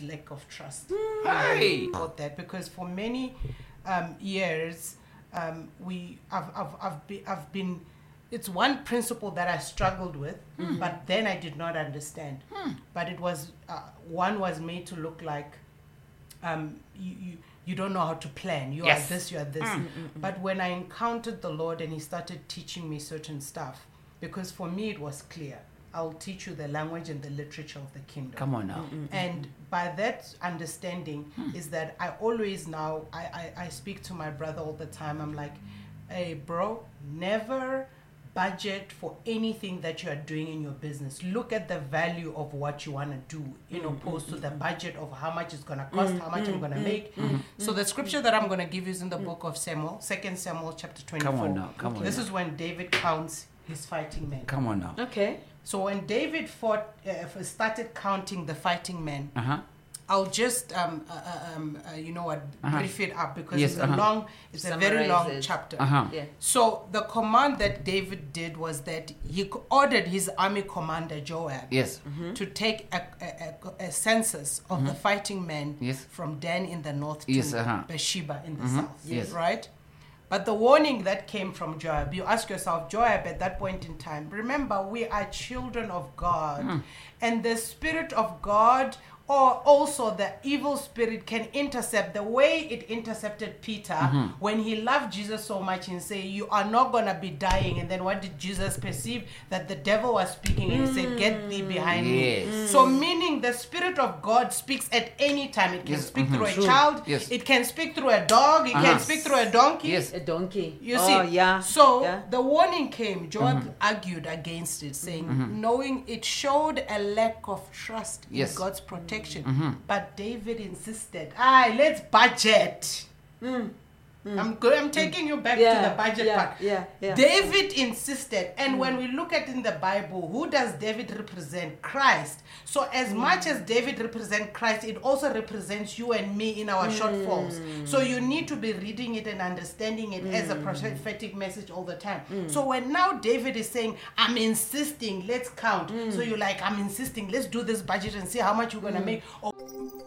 lack of trust. Hey. About that, because for many years, I've been. It's one principle that I struggled with, but then I did not understand. But it was one was made to look like you don't know how to plan. You are this, you are this. But when I encountered the Lord and He started teaching me certain stuff, because for me it was clear. I'll teach you the language and the literature of the kingdom. Come on now. And by that understanding is that I always now, I speak to my brother all the time. I'm like, hey, bro, never budget for anything that you are doing in your business. Look at the value of what you want to do, opposed to the budget of how much it's going to cost, how much I'm going to make. So the scripture that I'm going to give you is in the book of Samuel, 2 Samuel chapter 24. Come on now. Come on. This now. is when David counts his fighting men. Come on now. Okay. So when David started counting the fighting men, I'll just brief it up, because it's a very long chapter. Yeah. So the command that David did was that he ordered his army commander Joab to take a census of the fighting men from Dan in the north to Beersheba in the south. Right? But the warning that came from Joab, you ask yourself, Joab at that point in time, remember, we are children of God, and the Spirit of God, or also the evil spirit, can intercept the way it intercepted Peter when he loved Jesus so much and say, you are not going to be dying. And then what did Jesus perceive? That the devil was speaking, and he said, get thee behind me. So meaning the Spirit of God speaks at any time. It can speak through a child. It can speak through a dog. It can speak through a donkey. A donkey. You see? So the warning came. Joab argued against it, saying, knowing it showed a lack of trust in God's protection. But David insisted, let's budget. I'm taking you back to the budget part. David insisted, and when we look at in the Bible, who does David represent? Christ. So as much as David represents Christ, it also represents you and me in our shortfalls. So you need to be reading it and understanding it as a prophetic message all the time. So when now David is saying, I'm insisting, let's count. So you're like, I'm insisting, let's do this budget and see how much we're going to make.